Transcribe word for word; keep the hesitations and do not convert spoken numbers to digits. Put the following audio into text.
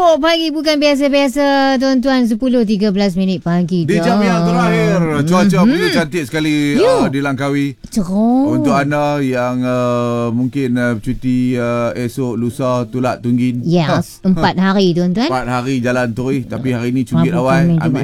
Esok pagi bukan biasa-biasa, tuan-tuan. Sepuluh tiga belas minit pagi. Di jam yang terakhir, cuaca mm-hmm. begitu cantik sekali uh, di Langkawi. Cerah. Untuk anda yang uh, mungkin uh, cuti uh, esok, lusa, tulak tunggin. Yes, empat hari tuan-tuan. Empat hari jalan terus. Tapi hari ni cungkit awal. Ambil